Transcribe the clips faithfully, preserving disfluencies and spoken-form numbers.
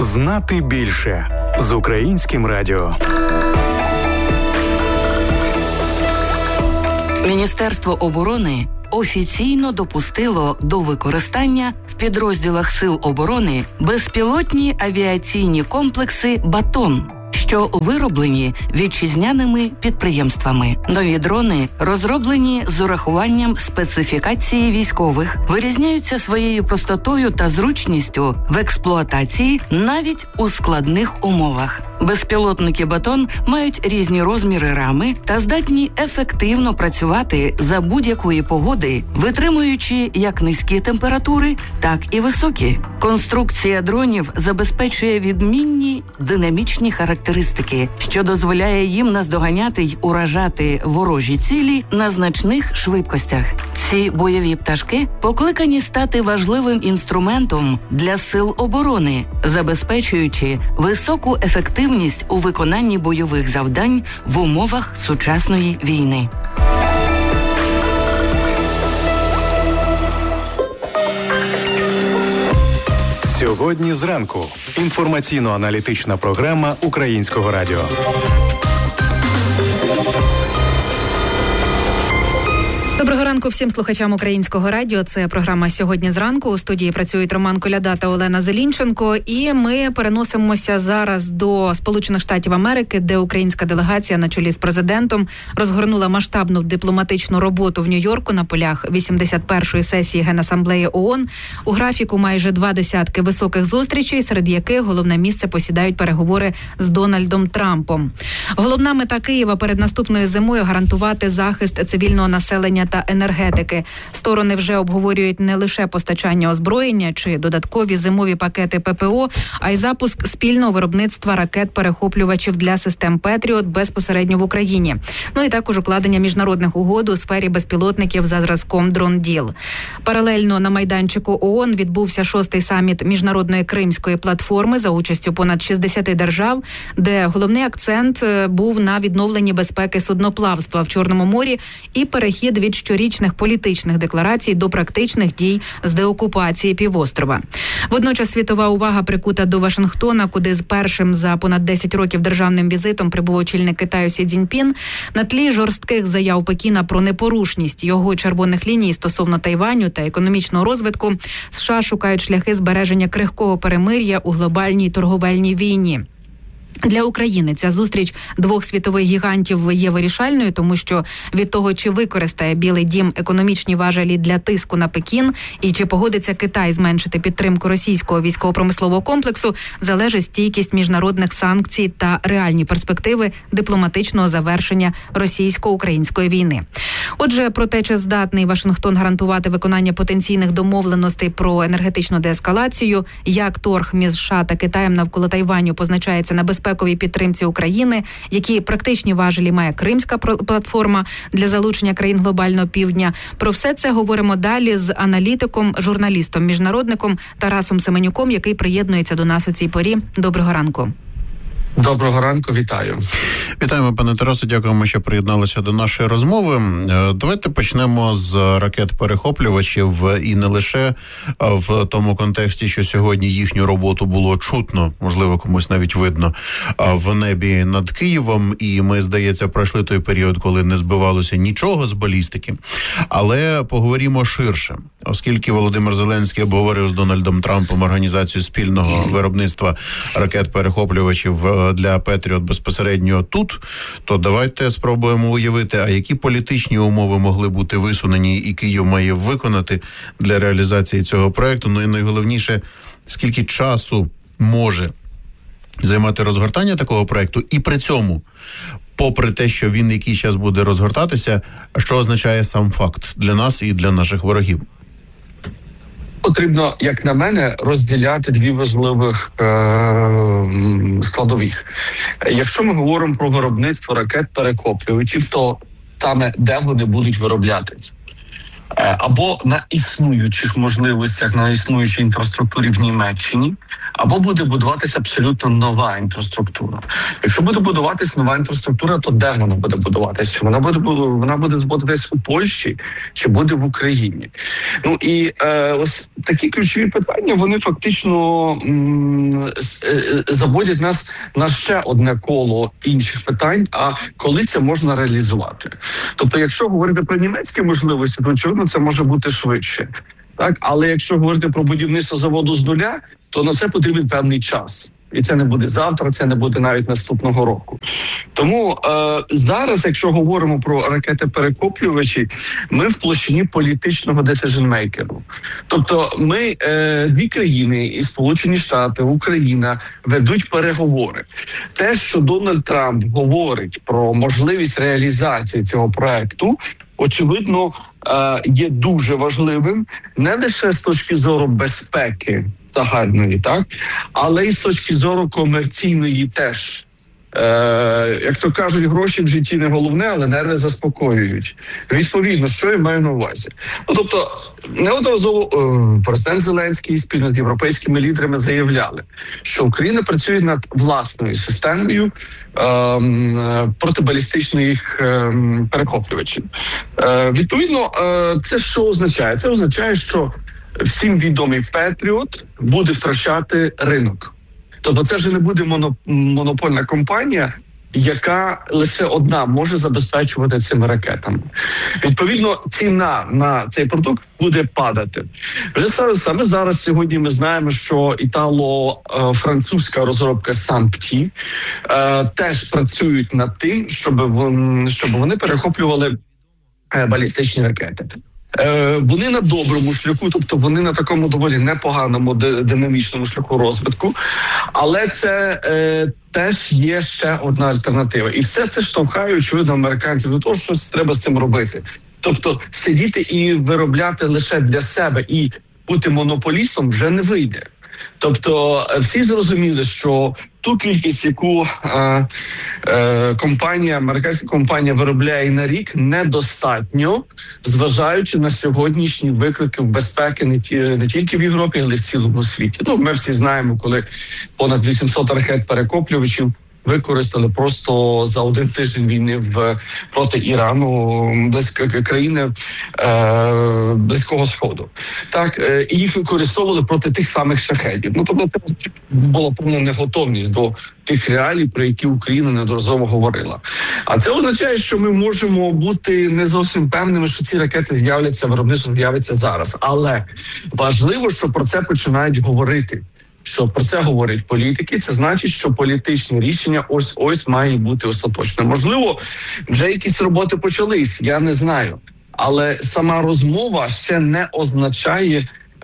Знати більше з Українським радіо. Міністерство оборони офіційно допустило до використання в підрозділах Сил оборони безпілотні авіаційні комплекси «Батон», що вироблені вітчизняними підприємствами. Нові дрони, розроблені з урахуванням специфікації військових, вирізняються своєю простотою та зручністю в експлуатації навіть у складних умовах. Безпілотники «Батон» мають різні розміри рами та здатні ефективно працювати за будь-якої погоди, витримуючи як низькі температури, так і високі. Конструкція дронів забезпечує відмінні динамічні характеристики, що дозволяє їм наздоганяти й уражати ворожі цілі на значних швидкостях. Ці бойові пташки покликані стати важливим інструментом для Сил оборони, забезпечуючи високу ефективність у виконанні бойових завдань в умовах сучасної війни. Сьогодні зранку. Інформаційно-аналітична програма Українського радіо. Доброго ранку всім слухачам Українського радіо. Це програма «Сьогодні зранку». У студії працюють Роман Коляда та Олена Зелінченко. І ми переносимося зараз до Сполучених Штатів Америки, де українська делегація на чолі з президентом розгорнула масштабну дипломатичну роботу в Нью-Йорку на полях вісімдесят першої сесії Генасамблеї ООН. У графіку майже два десятки високих зустрічей, серед яких головне місце посідають переговори з Дональдом Трампом. Головна мета Києва перед наступною зимою – гарантувати захист цивільного населення та енергетики. Сторони вже обговорюють не лише постачання озброєння чи додаткові зимові пакети ППО, а й запуск спільного виробництва ракет-перехоплювачів для систем «Петріот» безпосередньо в Україні. Ну і також укладення міжнародних угод у сфері безпілотників за зразком «Дрон-Діл». Паралельно на майданчику ООН відбувся шостий саміт міжнародної Кримської платформи за участю понад шістдесят держав, де головний акцент був на відновленні безпеки судноплавства в Чорному морі і перехід від щорічних політичних декларацій до практичних дій з деокупації півострова. Водночас світова увага прикута до Вашингтона, куди з першим за понад десять років державним візитом прибув очільник Китаю Сі Цзіньпін. На тлі жорстких заяв Пекіна про непорушність його червоних ліній стосовно Тайваню та економічного розвитку, США шукають шляхи збереження крихкого перемир'я у глобальній торговельній війні. Для України ця зустріч двох світових гігантів є вирішальною, тому що від того, чи використає Білий дім економічні важелі для тиску на Пекін і чи погодиться Китай зменшити підтримку російського військово-промислового комплексу, залежить стійкість міжнародних санкцій та реальні перспективи дипломатичного завершення російсько-української війни. Отже, про те, чи здатний Вашингтон гарантувати виконання потенційних домовленостей про енергетичну деескалацію, як торг між США та Китаєм навколо Тайваню позначається на безпековій підтримці України, які практичні важелі має Кримська платформа для залучення країн глобального півдня. Про все це говоримо далі з аналітиком, журналістом, міжнародником Тарасом Семенюком, який приєднується до нас у цій порі. Доброго ранку. Доброго ранку, вітаю. Вітаємо, пане Тарасе, дякуємо, що приєдналися до нашої розмови. Давайте почнемо з ракет-перехоплювачів і не лише в тому контексті, що сьогодні їхню роботу було чутно, можливо, комусь навіть видно, в небі над Києвом, і ми, здається, пройшли той період, коли не збивалося нічого з балістики. Але поговоримо ширше, оскільки Володимир Зеленський обговорив з Дональдом Трампом організацію спільного виробництва ракет-перехоплювачів для Петріот безпосередньо тут, то давайте спробуємо уявити, а які політичні умови могли бути висунені і Київ має виконати для реалізації цього проекту. Ну і найголовніше, скільки часу може займати розгортання такого проекту, і при цьому, попри те, що він який час буде розгортатися, що означає сам факт для нас і для наших ворогів? Потрібно, як на мене, розділяти дві важливих е- складових. Якщо ми говоримо про виробництво ракет-перехоплювачів, то саме де вони будуть вироблятися. або на існуючих можливостях, на існуючій інфраструктурі в Німеччині, або буде будуватися абсолютно нова інфраструктура. Якщо буде будуватися нова інфраструктура, то де вона буде будуватися? Вона буде вона буде будуватися у Польщі чи буде в Україні? Ну і е, ось такі ключові питання, вони фактично м, заводять нас на ще одне коло інших питань, а коли це можна реалізувати. Тобто, якщо говорити про німецькі можливості, то очевидно це може бути швидше. Так, але якщо говорити про будівництво заводу з нуля, то на це потрібен певний час. І це не буде завтра, це не буде навіть наступного року. Тому е, зараз, якщо говоримо про ракети-перехоплювачі, ми в площині політичного decision-maker. Тобто ми, е, дві країни, і Сполучені Штати, Україна, ведуть переговори. Те, що Дональд Трамп говорить про можливість реалізації цього проекту, очевидно, е, є дуже важливим не лише з точки зору безпеки загальної, так, але й з точки зору комерційної теж. Е, як то кажуть, гроші в житті не головне, але нерви заспокоюють. Відповідно, що я маю на увазі? Ну, тобто, неодноразово е, президент Зеленський спільно з європейськими лідерами заявляли, що Україна працює над власною системою е, протибалістичних е, перехоплювачів. Е, відповідно, е, це що означає? Це означає, що всім відомий Петріот буде втрачати ринок. Тобто це вже не буде монопольна компанія, яка лише одна може забезпечувати цими ракетами. Відповідно, ціна на цей продукт буде падати. Вже саме зараз сьогодні ми знаємо, що італо-французька розробка Сампті е, теж працюють над тим, щоб вони, щоб вони перехоплювали е, балістичні ракети. Вони на доброму шляху, тобто вони на такому доволі непоганому динамічному шляху розвитку, але це е, теж є ще одна альтернатива. І все це штовхає, очевидно, американців до того, що треба з цим робити. Тобто сидіти і виробляти лише для себе і бути монополістом вже не вийде. Тобто всі зрозуміли, що ту кількість, яку е, е, компанія, американська компанія виробляє на рік, недостатньо, зважаючи на сьогоднішні виклики безпеки не, ті, не тільки в Європі, але й в цілому світі. Ну, ми всі знаємо, коли понад вісімсот ракет-перехоплювачів використали просто за один тиждень війни в проти Ірану, близько країни е, Близького Сходу. Так, е, і їх використовували проти тих самих шахедів. Ну, тобто це була повна неготовність до тих реалій, про які Україна неодноразово говорила. А це означає, що ми можемо бути не зовсім певними, що ці ракети з'являться, виробництво з'явиться зараз. Але важливо, що про це починають говорити. Що про це говорять політики, це значить, що політичні рішення ось-ось мають бути остаточними. Можливо, вже якісь роботи почались, я не знаю. Але сама розмова ще не означає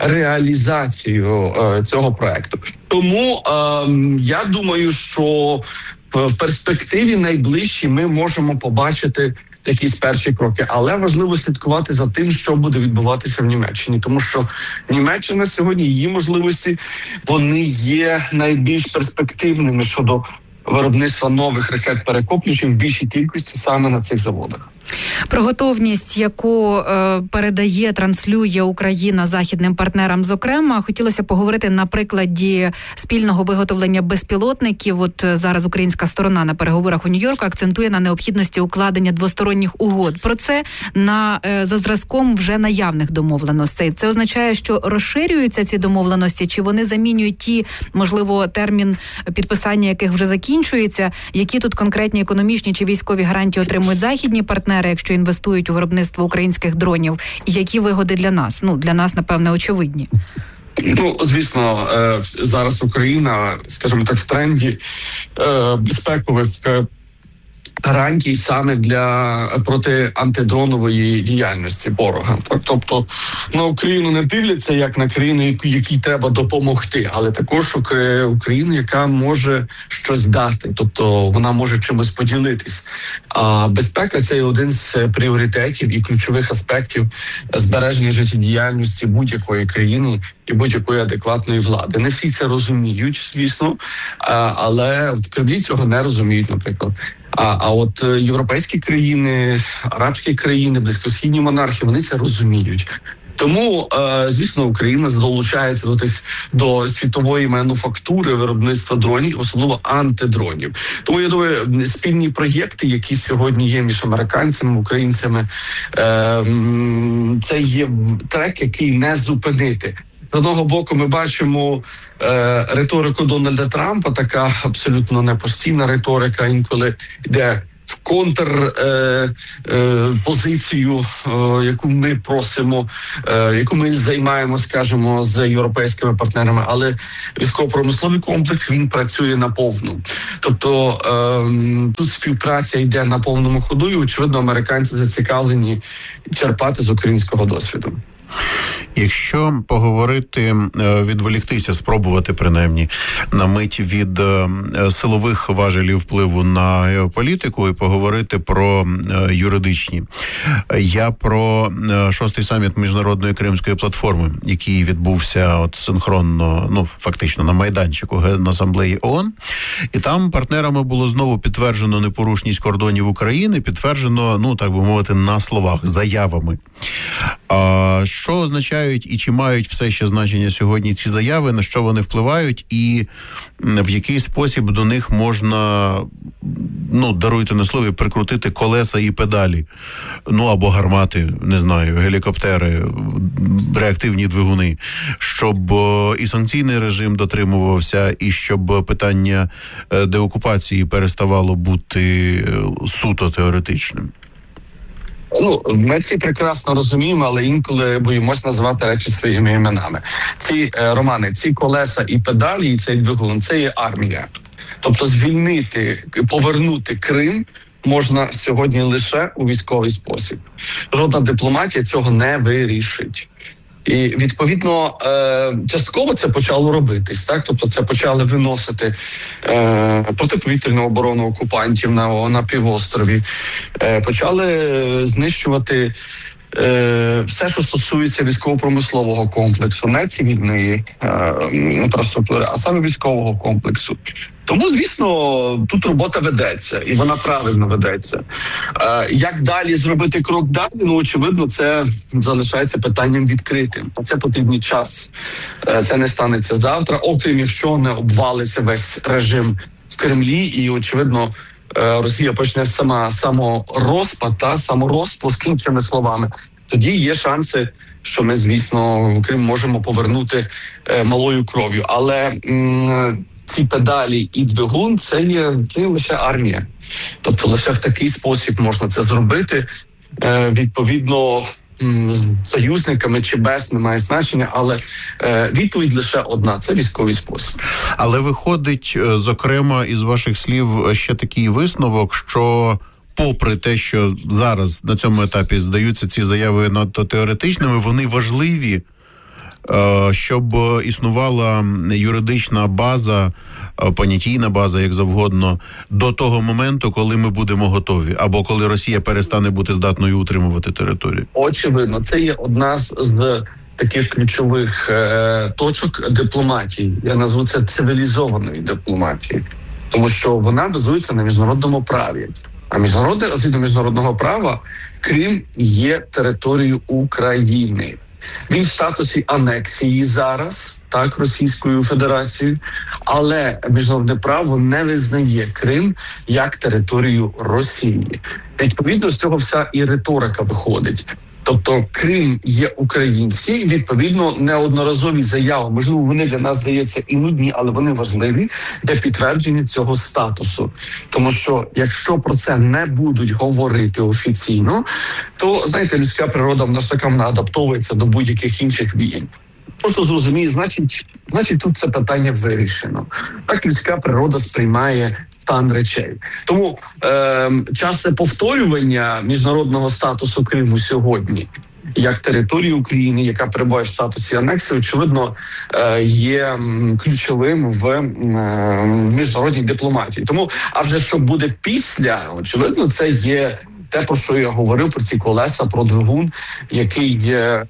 реалізацію е, цього проекту. Тому е, я думаю, що в перспективі найближчій ми можемо побачити якісь перші кроки. Але важливо слідкувати за тим, що буде відбуватися в Німеччині. Тому що Німеччина сьогодні, її можливості, вони є найбільш перспективними щодо виробництва нових ракет-перехоплювачів в більшій кількості саме на цих заводах. Про готовність, яку е, передає, транслює Україна західним партнерам, зокрема, хотілося поговорити на прикладі спільного виготовлення безпілотників. От зараз українська сторона на переговорах у Нью-Йорку акцентує на необхідності укладення двосторонніх угод. Про це на е, за зразком вже наявних домовленостей. Це означає, що розширюються ці домовленості, чи вони замінюють ті, можливо, термін підписання яких вже закінчується, які тут конкретні економічні чи військові гарантії отримують західні партнери, якщо інвестують у виробництво українських дронів, і які вигоди для нас? Ну, для нас, напевне, очевидні. Ну, звісно, зараз Україна, скажімо так, в тренді безпекових гарантій саме для проти антидронової діяльності ворога. Тобто на Україну не дивляться як на країну, якій треба допомогти, але також Україну, яка може щось дати, тобто вона може чимось поділитись. А безпека – це один з пріоритетів і ключових аспектів збереження життєдіяльності будь-якої країни, і будь-якої адекватної влади. Не всі це розуміють, звісно, але в Кремлі цього не розуміють, наприклад. А, а от європейські країни, арабські країни, близькосхідні монархи, вони це розуміють. Тому, е, звісно, Україна долучається до тих до світової мануфактури виробництва дронів, особливо антидронів. Тому я думаю, спільні проєкти, які сьогодні є між американцями, українцями, е, це є трек, який не зупинити. З одного боку, ми бачимо е, риторику Дональда Трампа, така абсолютно непостійна риторика, інколи йде в контр е, е, позицію, е, яку ми просимо, е, яку ми займаємо, скажімо, з європейськими партнерами, але військово-промисловий комплекс, він працює на повну. Тобто е, тут співпраця йде на повному ходу, і, очевидно, американці зацікавлені черпати з українського досвіду. Якщо поговорити, відволіктися, спробувати принаймні на мить від силових важелів впливу на геополітику і поговорити про юридичні. Я про шостий саміт Міжнародної Кримської платформи, який відбувся от синхронно, ну фактично на майданчику Генасамблеї ООН. І там партнерами було знову підтверджено непорушність кордонів України, підтверджено, ну так би мовити, на словах, заявами. А що означають і чи мають все ще значення сьогодні ці заяви, на що вони впливають і в який спосіб до них можна, ну, даруйте на слові, прикрутити колеса і педалі, ну або гармати, не знаю, гелікоптери, реактивні двигуни, щоб і санкційний режим дотримувався, і щоб питання деокупації переставало бути суто теоретичним? Ну, ми всі прекрасно розуміємо, але інколи боїмось називати речі своїми іменами. Ці е, романи, ці колеса і педалі, і цей двигун – це є армія. Тобто звільнити, повернути Крим можна сьогодні лише у військовий спосіб. Жодна дипломатія цього не вирішить. І, відповідно, частково це почало робитись, так? Тобто це почали виносити протиповітряну оборону окупантів на, на півострові, почали знищувати все, що стосується військово-промислового комплексу, не цивільної інфраструктури, а саме військового комплексу. Тому, звісно, тут робота ведеться, і вона правильно ведеться. Е, як далі зробити крок далі? Ну, очевидно, це залишається питанням відкритим. Це потрібний час. Е, це не станеться завтра, окрім якщо не обвалиться весь режим в Кремлі, і, очевидно, е, Росія почне сама саморозпад, та саморозпуск, іншими словами. Тоді є шанси, що ми, звісно, Крим можемо повернути е, малою кров'ю. Але м- ці педалі і двигун – це є, це є лише армія. Тобто лише в такий спосіб можна це зробити. Е, відповідно, з союзниками чи без, немає значення, але е, відповідь лише одна – це військовий спосіб. Але виходить, зокрема, із ваших слів ще такий висновок, що попри те, що зараз на цьому етапі здаються ці заяви надто теоретичними, вони важливі, щоб існувала юридична база, понятійна база, як завгодно, до того моменту, коли ми будемо готові, або коли Росія перестане бути здатною утримувати територію. Очевидно, це є одна з, з таких ключових е, точок дипломатії. Я назву це цивілізованої дипломатії, тому що вона базується на міжнародному праві. А міжнародне, згідно міжнародного права, Крим є територією України. Він в статусі анексії зараз, так, Російською Федерацією, але міжнародне право не визнає Крим як територію Росії. Відповідно, з цього вся і риторика виходить. Тобто Крим є український, відповідно, неодноразові заяви, можливо, вони для нас здаються і нудні, але вони важливі для підтвердження цього статусу. Тому що, якщо про це не будуть говорити офіційно, то, знаєте, людська природа, вона ж така, вона адаптовується до будь-яких інших війн. Просто зрозуміє, значить, значить, тут це питання вирішено. Так людська природа сприймає стан речей. Тому е, часте повторювання міжнародного статусу Криму сьогодні як території України, яка перебуває в статусі анексії, очевидно, е, є ключовим в, е, в міжнародній дипломатії. Тому, а вже що буде після, очевидно, це є те, про що я говорив, про ці колеса, про двигун, який е,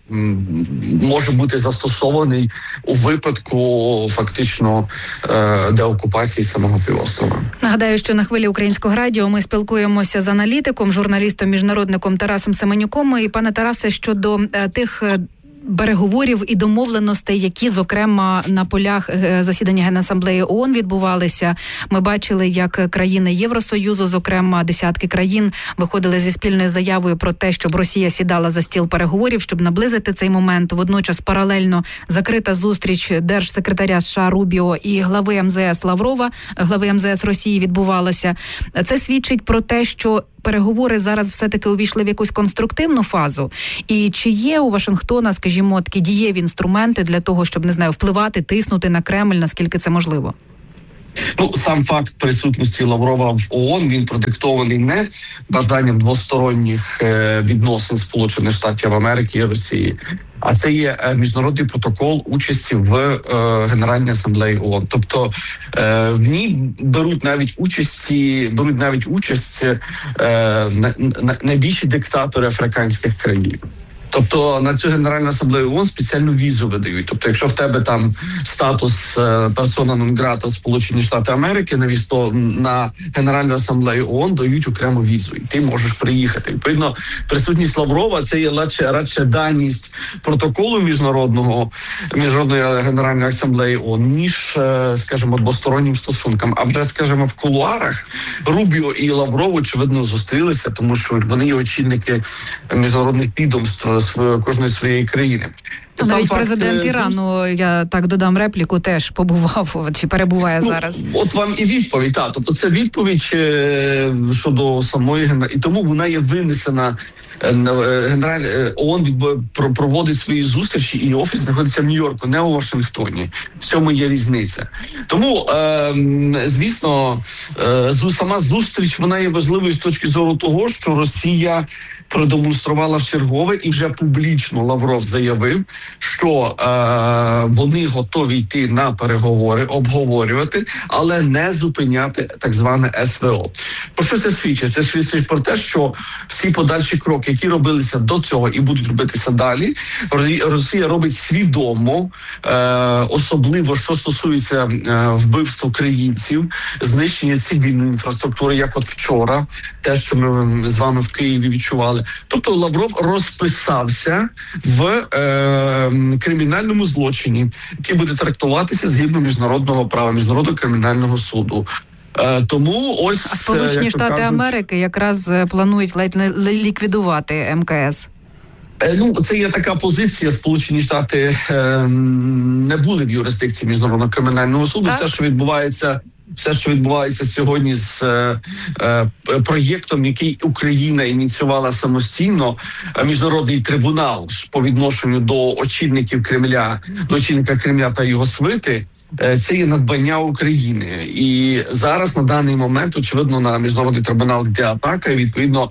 може бути застосований у випадку фактично е, деокупації самого півострова. Нагадаю, що на хвилі Українського радіо ми спілкуємося з аналітиком, журналістом-міжнародником Тарасом Семенюком. І, пане Тарасе, щодо е, тих переговорів і домовленостей, які, зокрема, на полях засідання Генасамблеї ООН відбувалися. Ми бачили, як країни Євросоюзу, зокрема десятки країн, виходили зі спільною заявою про те, щоб Росія сідала за стіл переговорів, щоб наблизити цей момент. Водночас паралельно закрита зустріч держсекретаря США Рубіо і глави ем зе ес Лаврова, глави ем зе ес Росії відбувалася. Це свідчить про те, що переговори зараз все-таки увійшли в якусь конструктивну фазу. І чи є у Вашингтона, скажімо, такі дієві інструменти для того, щоб, не знаю, впливати, тиснути на Кремль, наскільки це можливо? Ну, сам факт присутності Лаврова в ООН, він продиктований не бажанням двосторонніх е, відносин Сполучених Штатів Америки і Росії, а це є е, міжнародний протокол участі в е, Генеральній асамблеї ООН. Тобто е, в ній беруть навіть участі, беруть навіть участь е, на, на, найбільші диктатори африканських країн. Тобто на цю Генеральну асамблею ООН спеціальну візу видають. Тобто, якщо в тебе там статус персона нон-грата в Сполучені Штати Америки, на вісто на Генеральну асамблею ООН дають окрему візу, і ти можеш приїхати. Відповідно, присутність Лаврова – це є радше, радше даність протоколу міжнародного, міжнародної Генеральної асамблеї ООН, ніж, скажімо, двостороннім стосункам. А вже, скажімо, в кулуарах Рубіо і Лавров, очевидно, зустрілися, тому що вони є очільники міжнародних відомств кожної своєї країни. Сам Навіть факт, президент Ірану, я так додам репліку, теж побував чи перебуває ну, зараз. От вам і відповідь, так. Тобто це відповідь е, щодо самої генеральної, і тому вона є винесена. Генераль ООН проводить свої зустрічі, і офіс знаходиться в Нью-Йорку, не у Вашингтоні. В цьому є різниця. Тому, е, звісно, е, сама зустріч, вона є важливою з точки зору того, що Росія продемонструвала вчергове і вже публічно Лавров заявив, що е, вони готові йти на переговори, обговорювати, але не зупиняти так зване ес ве о. Про що це свідчить? Це свідчить про те, що всі подальші кроки, які робилися до цього і будуть робитися далі, Росія робить свідомо, е, особливо, що стосується е, вбивств українців, знищення цивільної інфраструктури, як от вчора, те, що ми з вами в Києві відчували. Тобто Лавров розписався в е, кримінальному злочині, який буде трактуватися згідно міжнародного права, міжнародного кримінального суду. Е, тому ось а Сполучені Штати кажуть, Америки якраз планують ледь не ліквідувати ем ка ес. Ну, це є така позиція. Сполучені Штати е, не були в юрисдикції міжнародного кримінального суду. Так? Все, що відбувається. Все, що відбувається сьогодні з е, е, проєктом, який Україна ініціювала самостійно, міжнародний трибунал по відношенню до очільників Кремля, до очільника Кремля та його свити, це є надбання України. І зараз на даний момент, очевидно, на міжнародний трибунал йде атака, і відповідно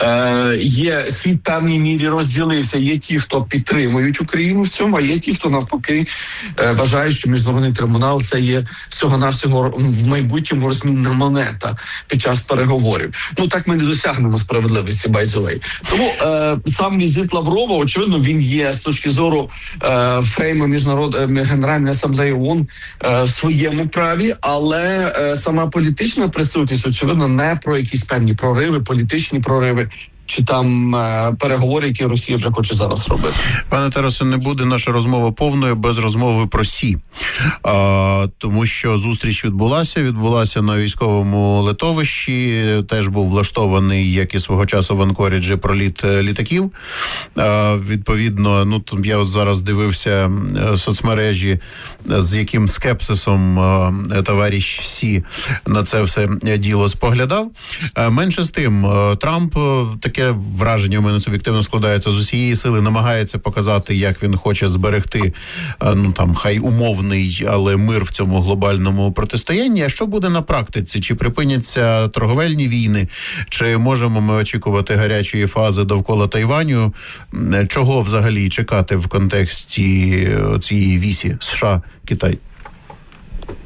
є світ в певній мірі розділився. Є ті, хто підтримують Україну в цьому, а є ті, хто навпаки вважають, що міжнародний трибунал це є всього-навсього в майбутньому розмінна монета під час переговорів. Ну так ми не досягнемо справедливості, by the way. Тому е, сам візит Лаврова, очевидно, він є з точки зору е, фрейму міжнародної Генеральної асамблеї ООН в своєму праві, але е, сама політична присутність, очевидно, не про якісь певні прориви, політичні прориви, чи там е, переговори, які Росія вже хоче зараз робити. Пане Тарасе, не буде наша розмова повною без розмови про Сі. А, тому що зустріч відбулася, відбулася на військовому литовищі, теж був влаштований, як і свого часу в Анкоріджі, проліт літаків. А, відповідно, ну я зараз дивився соцмережі, з яким скепсисом а, товариш Сі на це все діло споглядав. А, менше з тим, Трамп таке Таке враження у мене суб'єктивно складається, з усієї сили намагається показати, як він хоче зберегти, ну там, хай умовний, але мир в цьому глобальному протистоянні. А що буде на практиці? Чи припиняться торговельні війни? Чи можемо ми очікувати гарячої фази довкола Тайваню? Чого взагалі чекати в контексті цієї вісі США-Китай?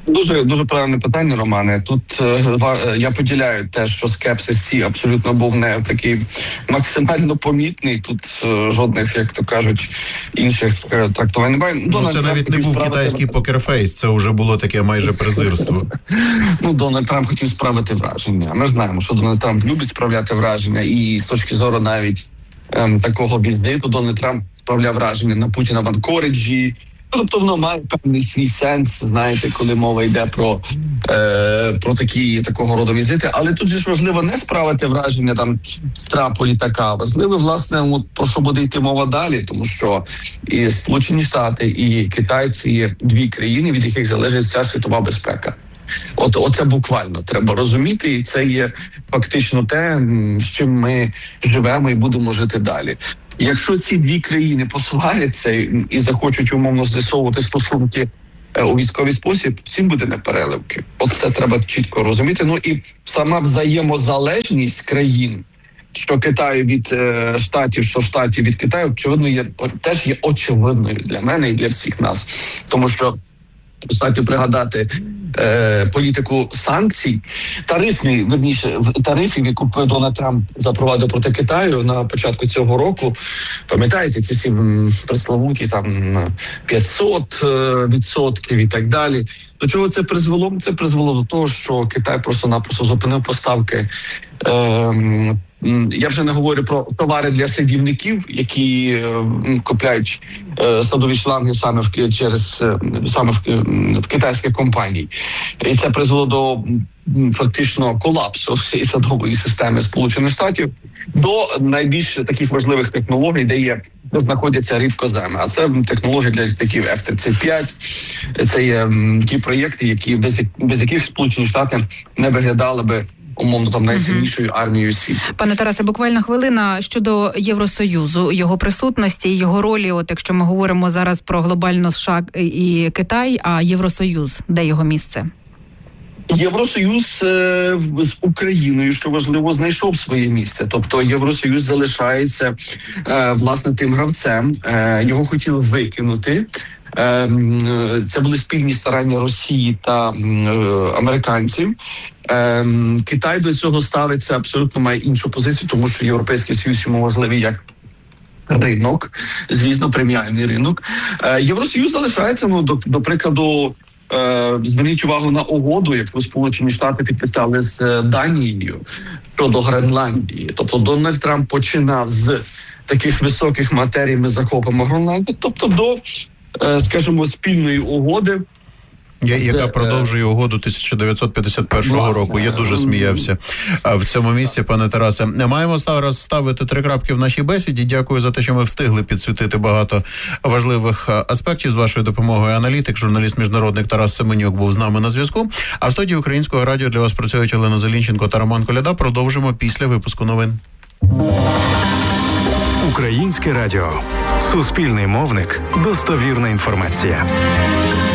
Дуже дуже правильне питання, Романе. Тут е, я поділяю те, що скепсис всі абсолютно був не такий максимально помітний. Тут е, жодних, як то кажуть, інших е, трактувань немає. Ну, це навіть не був справити... китайський покерфейс, це вже було таке майже презирство. Ну, Дональд Трамп хотів справити враження. Ми знаємо, що Дональд Трамп любить справляти враження, і з точки зору навіть е, такого візиту Дональд Трамп справляв враження на Путіна в Анкориджі. Тобто воно має певний свій сенс, знаєте, коли мова йде про, е, про такі такого роду візити. Але тут же ж важливо не справити враження там з трапу літака. Важливо, власне, от, про що буде йти мова далі, тому що і Сполучені Штати, і Китай – це є дві країни, від яких залежить вся світова безпека. От оце буквально треба розуміти, і це є фактично те, з чим ми живемо і будемо жити далі. Якщо ці дві країни посваряться і захочуть умовно з'ясовувати стосунки у військовий спосіб, всім буде непереливки. От це треба чітко розуміти. Ну і сама взаємозалежність країн, що Китаю від е, Штатів, що Штатів від Китаю, очевидно, є, теж є очевидною для мене і для всіх нас. Тому що достатньо пригадати е, політику санкцій, тарифний, верніше, тарифів, яку Дональд Трамп запровадив проти Китаю на початку цього року. Пам'ятаєте, ці всі пресловуті там п'ятсот відсотків і так далі. До чого це призвело? Це призвело до того, що Китай просто-напросто зупинив поставки. Е, Я вже не говорю про товари для садівників, які е, купляють е, садові шланги саме в через е, саме в, в китайських компаній, і це призвело до фактично колапсу всієї садової системи Сполучених Штатів до найбільш таких важливих технологій, де є де знаходяться рідкоземи. А це технології для літаків еф тридцять п'ять. Це є м, ті проєкти, які без без яких Сполучені Штати не виглядали би умовно там найсильнішою армією світу. Пане Тарасе, буквально хвилина щодо Євросоюзу, його присутності, його ролі. От якщо ми говоримо зараз про глобально США і Китай, а Євросоюз, де його місце? Євросоюз е, з Україною, що важливо, знайшов своє місце. Тобто Євросоюз залишається е, власне тим гравцем. Е, його хотіли викинути. Е, це були спільні старання Росії та е, американців. Е, Китай до цього ставиться абсолютно має іншу позицію, тому що Європейський Союз йому важливий як ринок, звісно, преміальний ринок. Е, Євросоюз залишається, ну, до, до прикладу, зверніть увагу на угоду, яку Сполучені Штати підписали з Данією щодо Гренландії. Тобто Дональд Трамп починав з таких високих матерій, ми захопимо Гренландію, тобто до, скажімо, спільної угоди. Я, яка продовжує угоду тисяча дев'ятсот п'ятдесят першого Власне. року. Я дуже сміявся в цьому місці, пане Тарасе. Маємо зараз ставити три крапки в нашій бесіді. Дякую за те, що ми встигли підсвітити багато важливих аспектів з вашою допомогою. Аналітик, журналіст-міжнародник Тарас Семенюк був з нами на зв'язку. А в студії Українського радіо для вас працюють Олена Зелінченко та Роман Коляда. Продовжимо після випуску новин. Українське радіо. Суспільний мовник. Достовірна інформація.